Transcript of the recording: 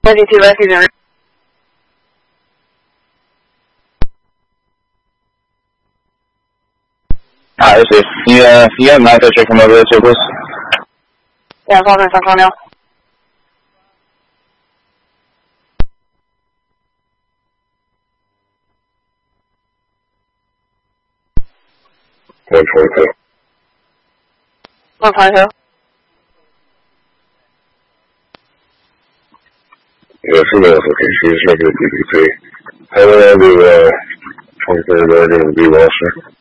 92 Resident. This is yeah, Michael checking over the circles. Yeah, Falcon, Falcon now. One 152. Yeah, female application is making a DPP. How will I do 23rd Oregon and B. Walser?